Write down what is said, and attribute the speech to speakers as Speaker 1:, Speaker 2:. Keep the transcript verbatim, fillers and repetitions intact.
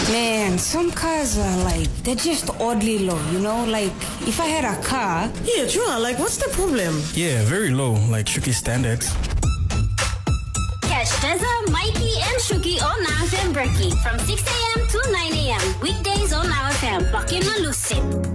Speaker 1: Man, some cars are like, they're just oddly low, you know? Like, if I had a car...
Speaker 2: Yeah, true. Like, what's the problem?
Speaker 3: Yeah, very low, like Shuki standards.
Speaker 4: Catch Teza, Mikey, and Shuki on Now F M Brekkie from six a.m. to nine a.m. Weekdays on Now F M. Lock in and lose it.